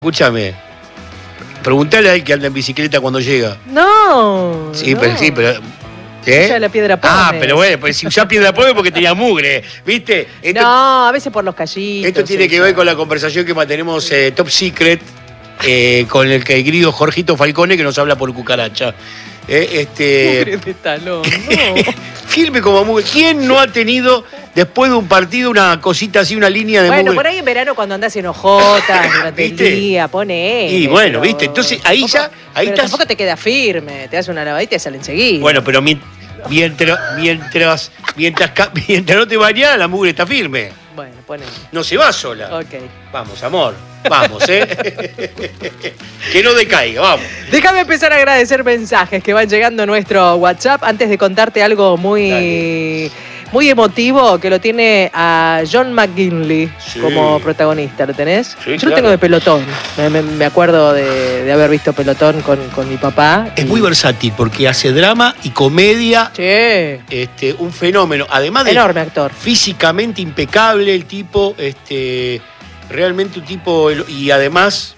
Escúchame, preguntale a él que anda en bicicleta cuando llega. No. Sí, no. pero ¿eh? Usa la piedra Pómez. Ah, pero bueno, pues si usás piedra Pómez porque tenía mugre, ¿viste? No, a veces por los callitos. Esto tiene que ver con la conversación que mantenemos Top Secret con el querido Jorgito Falcone, que nos habla por cucaracha. Mugre de talón, no. Firme como mugre. ¿Quién no ha tenido después de un partido una cosita así, una línea de mugre? Bueno, por ahí en verano cuando andás en hojotas durante el día, pone. Y bueno, ¿viste? Entonces ahí tampoco, ya. Ahí pero estás. tampoco te queda firme, te das una lavadita y te sale enseguida. Bueno, pero mientras no te bañás, la mugre está firme. Bueno, pone. No se va sola. Ok. Vamos, amor. Vamos, que no decaiga, vamos. Déjame empezar a agradecer mensajes que van llegando a nuestro WhatsApp antes de contarte algo muy emotivo que lo tiene a John McGinley como protagonista. ¿Lo tenés? Sí, Yo lo tengo de Pelotón. Me acuerdo de haber visto Pelotón con mi papá. Es muy versátil porque hace drama y comedia. Sí. Un fenómeno. Además de enorme actor. Físicamente impecable el tipo. Realmente un tipo. Y además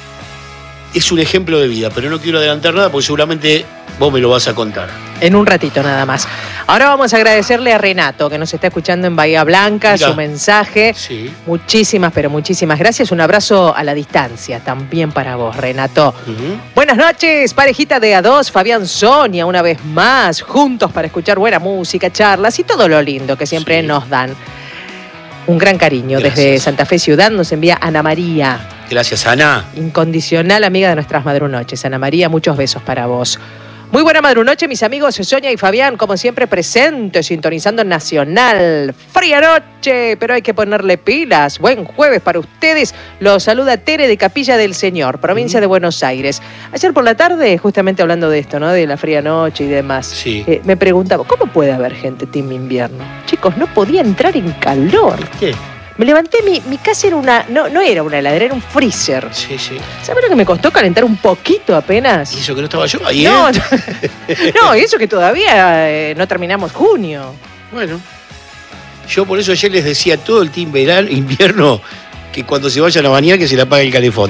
es un ejemplo de vida. Pero no quiero adelantar nada porque seguramente vos me lo vas a contar. En un ratito nada más. Ahora vamos a agradecerle a Renato, que nos está escuchando en Bahía Blanca, su mensaje. Sí. Muchísimas, pero muchísimas gracias. Un abrazo a la distancia también para vos, Renato. Buenas noches, parejita de A2, Fabián, Sonia, una vez más, juntos para escuchar buena música, charlas y todo lo lindo que siempre nos dan. Un gran cariño. Gracias. Desde Santa Fe Ciudad nos envía Ana María. Gracias, Ana. Incondicional amiga de nuestras madrunoches. Ana María, muchos besos para vos. Muy buena madrunoche, mis amigos Sonia y Fabián, como siempre presentes, sintonizando Nacional. Fría noche, pero hay que ponerle pilas. Buen jueves para ustedes. Los saluda Tere de Capilla del Señor, provincia de Buenos Aires. Ayer por la tarde, justamente hablando de esto, ¿no? De la fría noche y demás. Sí. Me preguntaba, ¿cómo puede haber gente team invierno? Chicos, no podía entrar en calor. ¿Qué? Me levanté, mi casa era una... No era una heladera, era un freezer. Sí, sí. ¿Sabes lo que me costó calentar un poquito apenas? ¿Y eso que no estaba yo ahí? No, y eso que todavía no terminamos junio. Bueno, yo por eso ayer les decía a todo el team invierno que cuando se vayan a bañar que se le apague el calefón.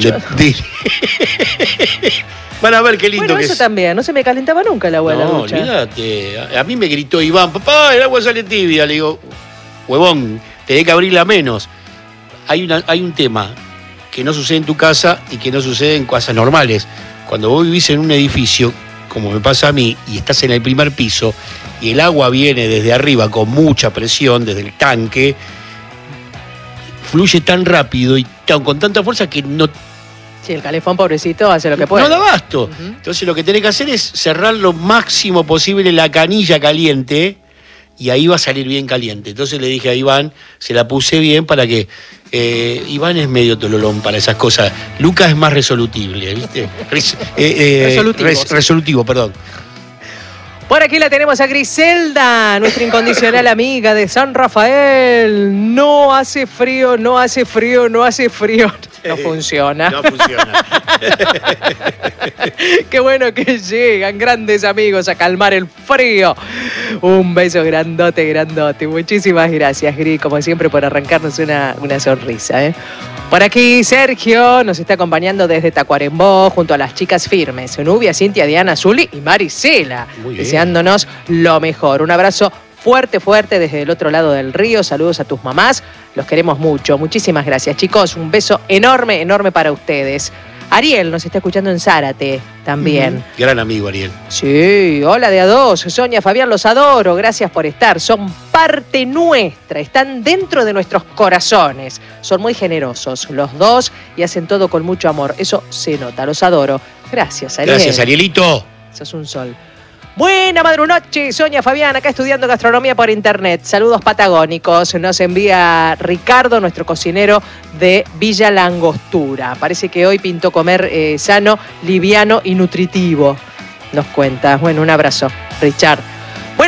Van a ver qué lindo que eso es. También, no se me calentaba nunca el agua de la ducha. No, olvídate. A mí me gritó Iván, papá, el agua sale tibia. Le digo, huevón, tenés que abrirla menos. Hay un tema que no sucede en tu casa y que no sucede en casas normales. Cuando vos vivís en un edificio, como me pasa a mí, y estás en el primer piso, y el agua viene desde arriba con mucha presión, desde el tanque, fluye tan rápido y con tanta fuerza que no... Sí, el calefón, pobrecito, hace lo que puede. No da abasto. Entonces lo que tenés que hacer es cerrar lo máximo posible la canilla caliente y ahí va a salir bien caliente. Entonces le dije a Iván, se la puse bien para que... Iván es medio tololón para esas cosas. Lucas es más resolutible, ¿viste? Resolutivo, perdón. Por aquí la tenemos a Griselda, nuestra incondicional amiga de San Rafael. No hace frío, no hace frío, no hace frío. No funciona. No funciona. Qué bueno que llegan grandes amigos a calmar el frío. Un beso grandote, grandote. Muchísimas gracias, Gris, como siempre, por arrancarnos una sonrisa. Por aquí Sergio nos está acompañando desde Tacuarembó junto a las chicas firmes, Nubia, Cintia, Diana, Zuli y Marisela, deseándonos lo mejor. Un abrazo fuerte, fuerte desde el otro lado del río. Saludos a tus mamás, los queremos mucho. Muchísimas gracias, chicos. Un beso enorme, enorme para ustedes. Ariel nos está escuchando en Zárate también. Gran amigo, Ariel. Sí, hola de A2. Sonia, Fabián, los adoro. Gracias por estar. Son parte nuestra. Están dentro de nuestros corazones. Son muy generosos los dos y hacen todo con mucho amor. Eso se nota. Los adoro. Gracias, Ariel. Gracias, Arielito. Sos un sol. Buena madrunoche, Sonia, Fabián, acá estudiando gastronomía por internet. Saludos patagónicos. Nos envía Ricardo, nuestro cocinero de Villa Langostura. Parece que hoy pintó comer sano, liviano y nutritivo. Nos cuenta. Bueno, un abrazo, Richard. Buena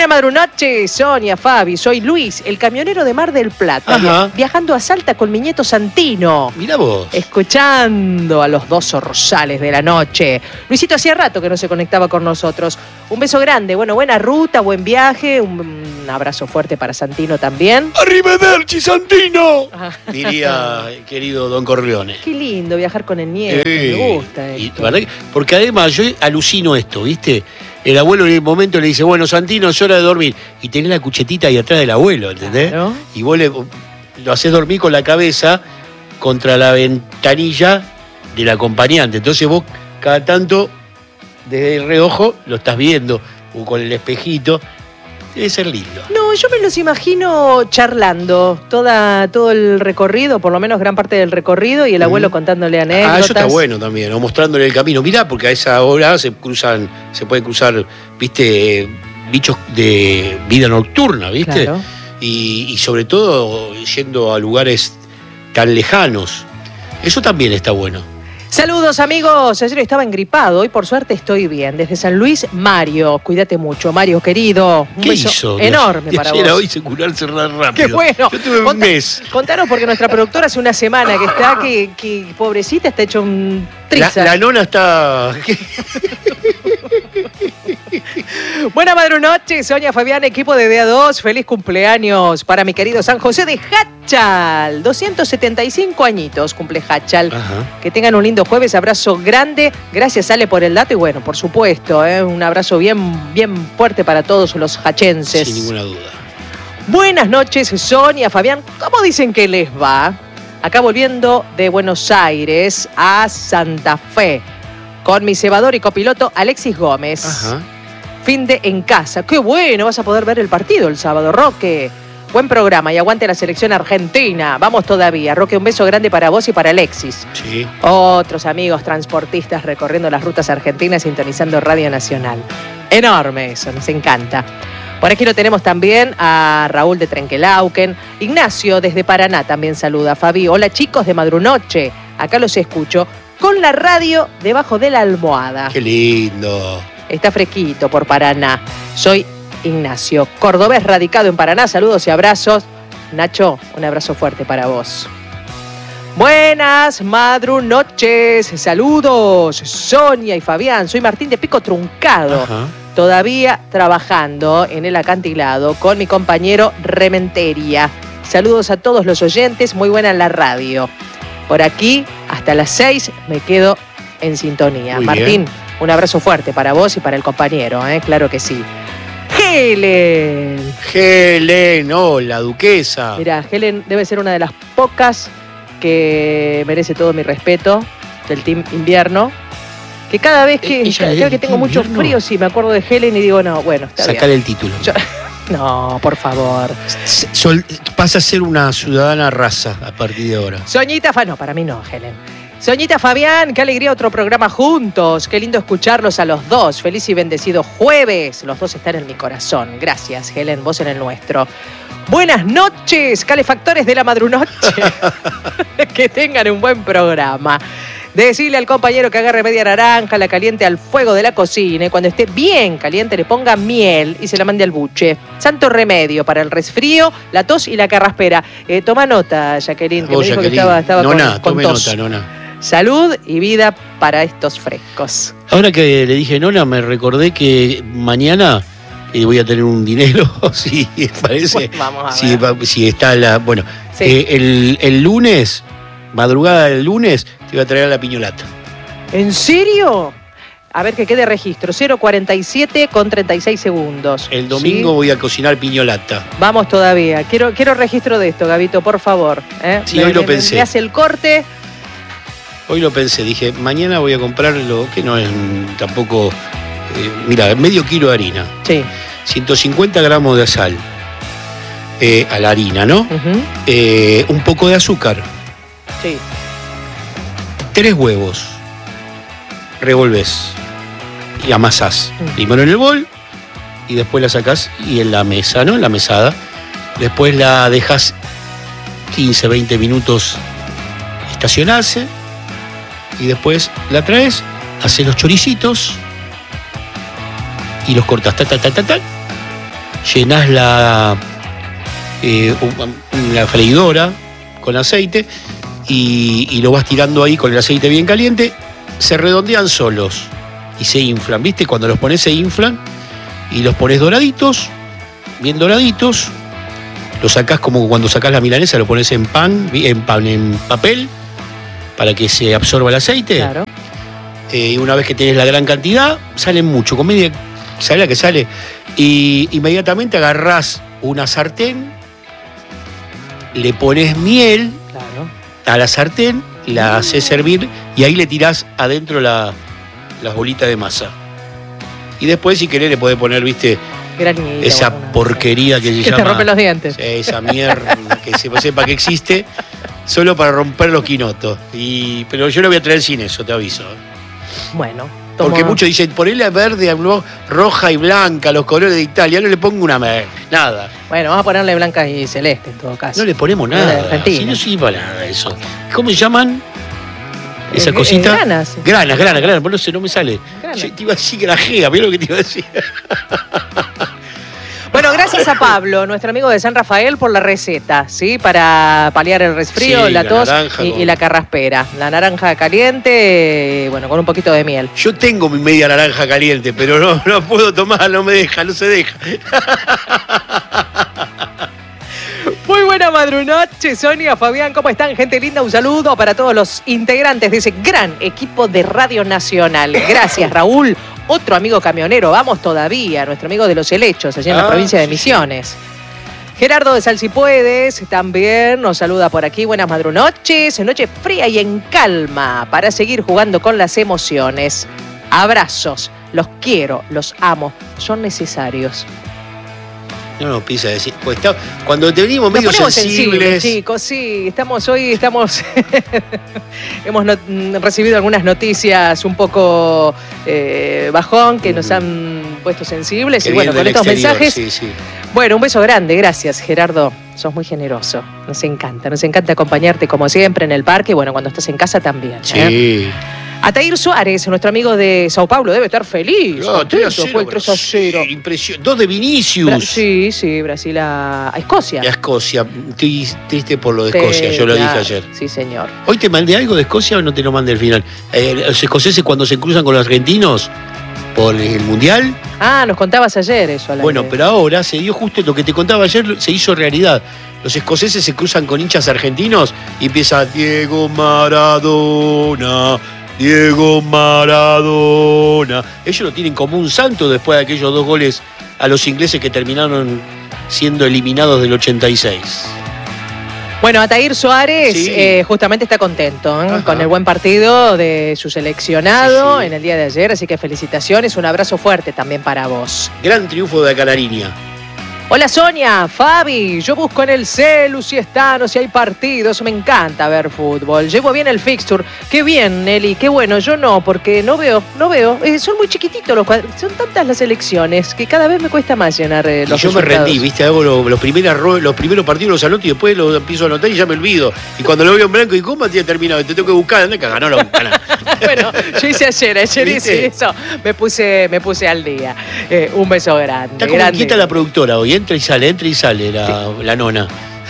Buenas madrunoches, Sonia, Fabi. Soy Luis, el camionero de Mar del Plata. Ajá. Viajando a Salta con mi nieto Santino. Mirá vos. Escuchando a los dos zorzales de la noche. Luisito hacía rato que no se conectaba con nosotros. Un beso grande, bueno, buena ruta, buen viaje. Un abrazo fuerte para Santino también. ¡Arrivederci, Santino! Ajá. Diría el querido Don Corleone. Qué lindo viajar con el nieto, me gusta Y, esto. ¿verdad? Porque además yo alucino esto, ¿viste? El abuelo en el momento le dice, bueno, Santino, es hora de dormir. Y tenés la cuchetita ahí atrás del abuelo, ¿entendés? Claro. Y vos lo hacés dormir con la cabeza contra la ventanilla del acompañante. Entonces vos cada tanto desde el reojo lo estás viendo o con el espejito. Debe ser lindo. No, yo me los imagino charlando todo el recorrido, por lo menos gran parte del recorrido, y el abuelo contándole anécdotas. Eso está bueno también, o mostrándole el camino. Mirá, porque a esa hora se pueden cruzar, viste, bichos de vida nocturna, viste. Claro. Y sobre todo yendo a lugares tan lejanos. Eso también está bueno. Saludos amigos, ayer estaba engripado, hoy por suerte estoy bien. Desde San Luis, Mario, cuídate mucho, Mario querido. Un ¿Qué beso hizo? enorme para ayer a vos. hoy se curarse rápido. Qué bueno. Yo tuve un mes. Contanos porque nuestra productora hace una semana que está, que pobrecita está hecho un triza. La nona está... Buena madrunoche, Sonia, Fabián, equipo de DA2. Feliz cumpleaños para mi querido San José de Hachal. 275 añitos cumple Hachal. Ajá. Que tengan un lindo jueves, abrazo grande. Gracias, Ale, por el dato. Y bueno, por supuesto, un abrazo bien, bien fuerte para todos los hachenses. Sin ninguna duda. Buenas noches, Sonia, Fabián. ¿Cómo dicen que les va? Acá volviendo de Buenos Aires a Santa Fe con mi cebador y copiloto Alexis Gómez. Ajá. Fin de en casa. ¡Qué bueno! Vas a poder ver el partido el sábado, Roque. Buen programa y aguante la selección argentina. Vamos todavía. Roque, un beso grande para vos y para Alexis. Sí. Otros amigos transportistas recorriendo las rutas argentinas, sintonizando Radio Nacional. Enorme eso, nos encanta. Por aquí lo tenemos también a Raúl de Trenquelauquen. Ignacio desde Paraná también saluda. Fabi, hola chicos de Madrunoche. Acá los escucho con la radio debajo de la almohada. Qué lindo. Está fresquito por Paraná. Soy Ignacio, cordobés radicado en Paraná. Saludos y abrazos. Nacho, un abrazo fuerte para vos. Buenas madrunoches. Saludos, Sonia y Fabián. Soy Martín de Pico Truncado. Ajá. Todavía trabajando en el acantilado con mi compañero Rementeria. Saludos a todos los oyentes. Muy buena en la radio. Por aquí, hasta las 6, me quedo en sintonía. Muy Martín, bien. un abrazo fuerte para vos y para el compañero, claro que sí. Helen. Helen, hola, duquesa. Mirá, Helen debe ser una de las pocas que merece todo mi respeto del Team Invierno. Que cada vez que, ¿Ella es creo que del tengo Team mucho Invierno? frío, sí, me acuerdo de Helen y digo, no, bueno, está Sacale bien. el título. No, por favor. Pasa a ser una ciudadana raza a partir de ahora. Soñita, no, para mí no, Helen. Soñita, Fabián, qué alegría otro programa juntos. Qué lindo escucharlos a los dos. Feliz y bendecido jueves. Los dos están en mi corazón. Gracias, Helen, vos en el nuestro. Buenas noches, calefactores de la madrunoche. Que tengan un buen programa. Decirle al compañero que agarre media naranja, la caliente al fuego de la cocina y cuando esté bien caliente le ponga miel y se la mande al buche. Santo remedio para el resfrío, la tos y la carraspera. Toma nota, Jacqueline, que Vos, me dijo Jacqueline. que estaba Nona, con tome tos. nota, nona. Salud y vida para estos frescos. Ahora que le dije nona, me recordé que mañana voy a tener un dinero, si parece. Bueno, vamos a si, ver. si está la. Bueno, Sí. el lunes, madrugada del lunes, te voy a traer la piñolata. ¿En serio? A ver que quede registro. 0:47 con 36 segundos. El domingo ¿Sí? voy a cocinar piñolata. Vamos todavía. Quiero registro de esto, Gabito, por favor. Sí, hoy lo pensé. Me hace el corte. Hoy lo pensé, dije, mañana voy a comprar lo que no es tampoco. Mira, medio kilo de harina, Sí. 150 gramos de sal a la harina, ¿no? Ujú. Un poco de azúcar, Sí. 3 huevos, revolvés y amasás. Primero en el bol y después la sacás y en la mesa, ¿no? En la mesada. Después la dejas 15, 20 minutos estacionarse y después la traes, haces los choricitos y los cortas, llenás la freidora con aceite y lo vas tirando ahí con el aceite bien caliente. Se redondean solos y se inflan, ¿viste? Cuando los pones se inflan y los pones doraditos, bien doraditos. Lo sacás como cuando sacás la milanesa, lo pones en papel para que se absorba el aceite. Claro. Y una vez que tenés la gran cantidad, salen mucho. Con media, ¿sabés la que sale? Y inmediatamente agarrás una sartén, le pones miel a la sartén, la haces hervir y ahí le tirás adentro las bolitas de masa. Y después, si querés, le podés poner, ¿viste? Granito, esa porquería que se llama. Que te rompe los dientes. Esa mierda que sepa que existe, solo para romper los quinotos. Pero yo lo voy a traer sin eso, te aviso. Bueno. Porque muchos dicen, ponele verde, roja y blanca, los colores de Italia. No le pongo nada. Bueno, vamos a ponerle blanca y celeste en todo caso. No le ponemos nada. Si no sirve para nada eso. ¿Cómo se llaman? Esa cosita. Granas. Granas. Por eso no me sale. Yo te iba a decir grajea, mirá lo que te iba a decir. Bueno, gracias a Pablo, nuestro amigo de San Rafael, por la receta, ¿sí? Para paliar el resfrío, Sí, la tos naranja y la carraspera. La naranja caliente, bueno, con un poquito de miel. Yo tengo mi media naranja caliente, pero no puedo tomar, no se deja. Muy buena madrunoche, Sonia, Fabián, ¿cómo están? Gente linda, un saludo para todos los integrantes de ese gran equipo de Radio Nacional. Gracias, Raúl. Otro amigo camionero, vamos todavía, nuestro amigo de Los Helechos, allá en la provincia de Misiones. Gerardo de Salsipuedes también nos saluda por aquí. Buenas madrunoches, noche fría y en calma para seguir jugando con las emociones. Abrazos, los quiero, los amo, son necesarios. No empieza a decir. Pues cuando te venimos medio sensibles, chicos, sí, estamos hemos recibido algunas noticias un poco bajón que nos han puesto sensibles. Y bueno, con estos mensajes. Sí. Bueno, un beso grande, gracias, Gerardo. Sos muy generoso. Nos encanta acompañarte como siempre en el parque. Bueno, cuando estás en casa también. Sí. Atair Suárez, nuestro amigo de Sao Paulo, debe estar feliz. No, 3-0. Fue el 3-0. Impresionante. 2 de Vinicius. Sí, Brasil a Escocia. A Escocia. Estoy triste por lo de Escocia, yo lo dije ayer. Sí, señor. ¿Hoy te mandé algo de Escocia o no te lo mandé al final? Los escoceses cuando se cruzan con los argentinos por el Mundial. Nos contabas ayer eso. Bueno, pero ahora se dio justo lo que te contaba ayer, se hizo realidad. Los escoceses se cruzan con hinchas argentinos y empieza Diego Maradona. Ellos lo tienen como un santo después de aquellos 2 goles a los ingleses que terminaron siendo eliminados del 86. Bueno, Atair Suárez justamente está contento con el buen partido de su seleccionado en el día de ayer, así que felicitaciones, un abrazo fuerte también para vos. Gran triunfo de Canariña. Hola Sonia, Fabi, yo busco en el celu si están o si hay partidos, me encanta ver fútbol, llevo bien el fixture, qué bien Nelly, qué bueno, yo no, porque no veo, son muy chiquititos los cuadros, son tantas las elecciones que cada vez me cuesta más llenar los resultados. Yo me rendí, viste, hago los primeros partidos los anoto y después los empiezo a anotar y ya me olvido, y cuando lo veo en blanco y cómo tiene terminado, te tengo que buscar, anda que ganó la buscana. Bueno, yo hice ayer hice eso, me puse al día, un beso grande. Está como quieta la productora hoy. Entra y sale la nona.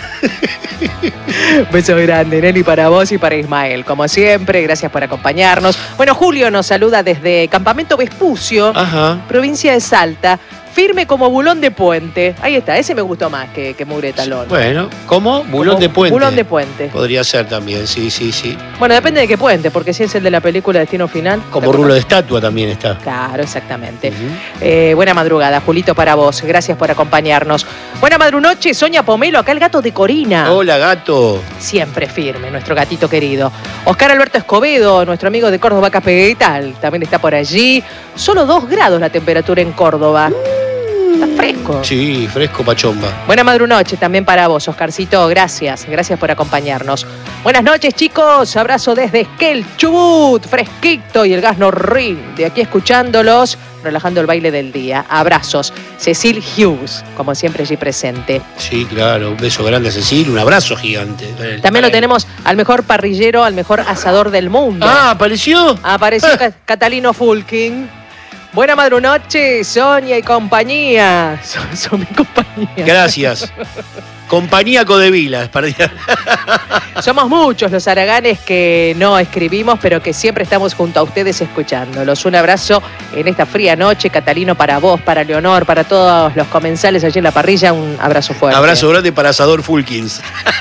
Beso grande, Nelly, para vos y para Ismael. Como siempre, gracias por acompañarnos. Bueno, Julio nos saluda desde Campamento Vespucio, provincia de Salta. Firme como bulón de puente. Ahí está, ese me gustó más que mugre talón. Bueno, ¿cómo? Bulón de puente. Bulón de puente. Podría ser también, sí. Bueno, depende de qué puente, porque si es el de la película Destino Final. Como rulo de estatua también está. Claro, exactamente. Buena madrugada, Julito, para vos. Gracias por acompañarnos. Buena madrunoche, Sonia Pomelo, acá el gato de Corina. Hola, gato. Siempre firme, nuestro gatito querido. Oscar Alberto Escobedo, nuestro amigo de Córdoba Capital, también está por allí. Solo 2 grados la temperatura en Córdoba. Está fresco. Sí, fresco pachomba. Buena madrunoche también para vos, Oscarcito. Gracias por acompañarnos. Buenas noches, chicos. Abrazo desde Esquel, Chubut. Fresquito y el gas no rinde. Aquí escuchándolos, relajando el baile del día. Abrazos. Cecil Hughes, como siempre allí presente. Sí, claro. Un beso grande a Cecil. Un abrazo gigante. También lo tenemos al mejor parrillero, al mejor asador del mundo. ¿Apareció? Apareció Catalino Fulking. Buena madrunoche, Sonia y compañía. Son mi compañía. Gracias. Compañía Codevila. Somos muchos los haraganes que no escribimos, pero que siempre estamos junto a ustedes escuchándolos. Un abrazo en esta fría noche, Catalino, para vos, para Leonor, para todos los comensales allí en la parrilla. Un abrazo fuerte. Abrazo grande para Asador Fulkins.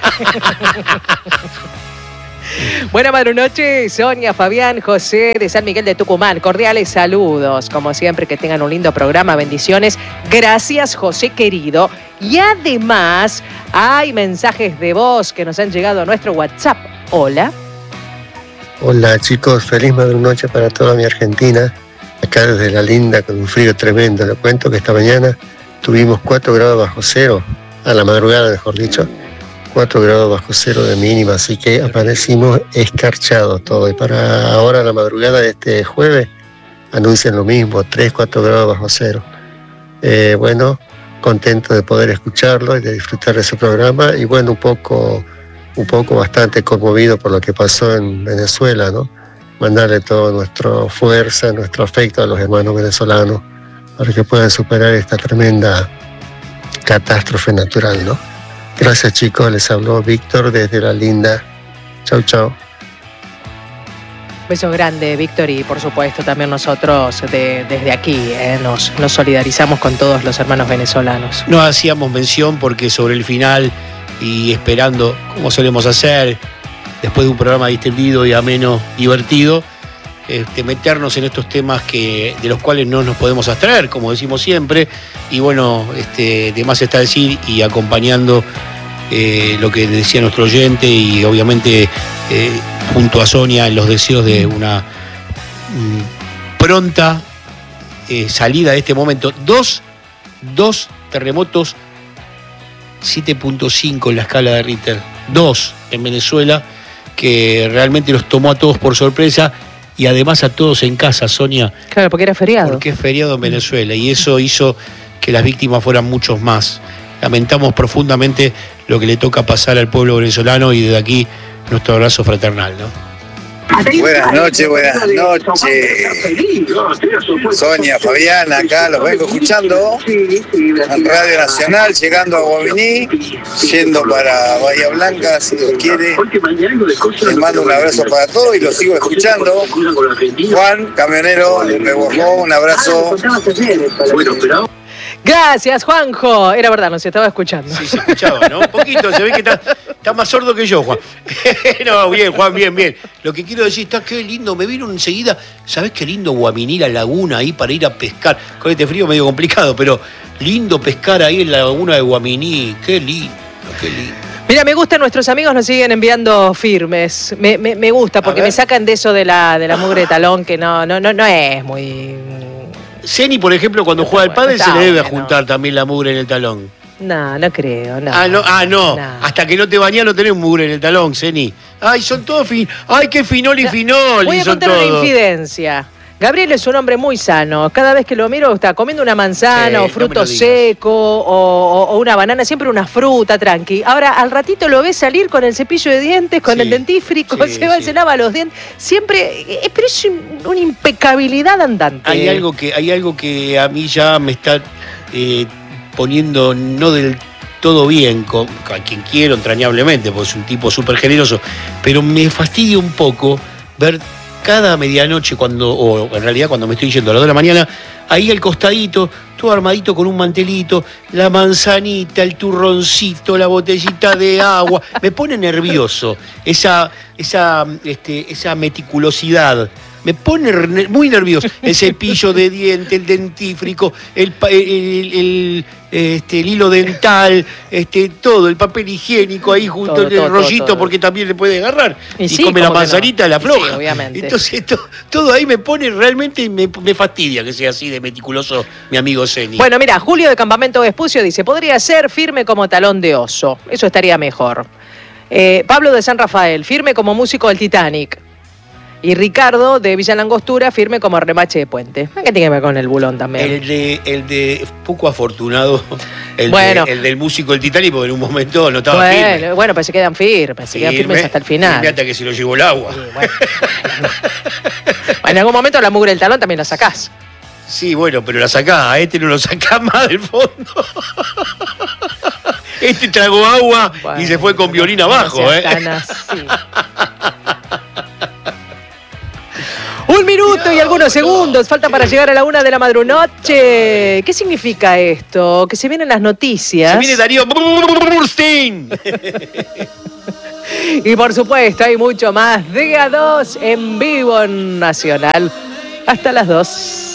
Buena madrunoche, Sonia, Fabián, José de San Miguel de Tucumán. Cordiales saludos. Como siempre, que tengan un lindo programa. Bendiciones. Gracias, José querido. Y además, hay mensajes de voz que nos han llegado a nuestro WhatsApp. Hola. Hola chicos, feliz madrunoche para toda mi Argentina. Acá desde La Linda con un frío tremendo. Les cuento que esta mañana tuvimos 4 grados bajo cero, a la madrugada mejor dicho. 4 grados bajo cero de mínima, así que amanecimos escarchados todo. Y para ahora, la madrugada de este jueves, anuncian lo mismo, 3, 4 grados bajo cero. Bueno, contento de poder escucharlo y de disfrutar de su programa. Y bueno, un poco bastante conmovido por lo que pasó en Venezuela, ¿no? Mandarle toda nuestra fuerza, nuestro afecto a los hermanos venezolanos para que puedan superar esta tremenda catástrofe natural, ¿no? Gracias chicos, les habló Víctor desde La Linda. Chau, chau. Beso grande, Víctor, y por supuesto también nosotros desde aquí nos solidarizamos con todos los hermanos venezolanos. No hacíamos mención porque sobre el final y esperando, como solemos hacer, después de un programa distendido y ameno, divertido, meternos en estos temas de los cuales no nos podemos abstraer, como decimos siempre, y bueno, de más está decir, y acompañando lo que decía nuestro oyente, y obviamente junto a Sonia en los deseos de una pronta salida de este momento. Dos terremotos 7.5 en la escala de Richter, 2 en Venezuela, que realmente los tomó a todos por sorpresa. Y además a todos en casa, Sonia. Claro, porque era feriado. Porque es feriado en Venezuela y eso hizo que las víctimas fueran muchos más. Lamentamos profundamente lo que le toca pasar al pueblo venezolano y desde aquí nuestro abrazo fraternal, ¿no? Buenas noches. Sonia, Fabián, acá los vengo escuchando en Radio Nacional, llegando a Guaminí, yendo para Bahía Blanca, si Dios quiere. Les mando un abrazo para todos y los sigo escuchando. Juan, camionero de Pehuajó, un abrazo. Gracias, Juanjo. Era verdad, nos estaba escuchando. Sí, se escuchaba, ¿no? Un poquito, se ve que está más sordo que yo, Juan. No, bien, Juan, bien. Lo que quiero decir, qué lindo, me vino enseguida, ¿sabés qué lindo Guaminí, la laguna ahí para ir a pescar? Con este frío medio complicado, pero lindo pescar ahí en la laguna de Guaminí, qué lindo. Mira, me gustan nuestros amigos, nos siguen enviando firmes. Me gusta porque me sacan de eso de la mugre de talón, que no es muy... Ceni, por ejemplo, cuando juega al pádel se le debe juntar también la mugre en el talón. No creo, no. No. Hasta que no te bañás no tenés mugre en el talón, Ceni. Ay, son todos Ay, qué finoli. Voy a contar una infidencia. Gabriel es un hombre muy sano. Cada vez que lo miro está comiendo una manzana o fruto seco o una banana, siempre una fruta, tranqui. Ahora, al ratito lo ves salir con el cepillo de dientes, con el dentífrico, se lava los dientes. Siempre, pero es una impecabilidad andante. Hay algo que a mí ya me está poniendo no del todo bien, a quien quiero entrañablemente, porque es un tipo súper generoso, pero me fastidia un poco ver cada medianoche, o en realidad cuando me estoy yendo a las 2 de la mañana, ahí al costadito, todo armadito con un mantelito, la manzanita, el turroncito, la botellita de agua, me pone nervioso esa meticulosidad. Me pone muy nervioso. El cepillo de diente, el dentífrico, el hilo dental, todo, el papel higiénico ahí junto al rollito, todo. Porque también le puede agarrar. Y come la manzanita, la floja. Sí, obviamente. Entonces todo ahí me pone realmente, me fastidia que sea así de meticuloso mi amigo Ceni. Bueno, mira, Julio de Campamento Vespucio dice, podría ser firme como talón de oso. Eso estaría mejor. Pablo de San Rafael, firme como músico del Titanic. Y Ricardo de Villa Langostura, firme como remache de puente. ¿Qué tiene que ver con el bulón también? El de poco afortunado, el del músico del Titanic, porque en un momento no estaba firme. Bueno, pues se quedan firmes hasta el final. Hasta que se lo llevó el agua. Sí, bueno, en algún momento la mugre del talón también la sacás. Sí, bueno, pero la sacá. A este no lo sacás más del fondo. Este tragó agua Bueno, y se fue con violín no abajo, seas tan así. 1 minuto y algunos segundos falta para llegar a la 1 de la madrunoche. ¿Qué significa esto? Que se vienen las noticias. Se viene Darío Burstein. Y por supuesto hay mucho más de A2 en vivo en Nacional hasta las 2.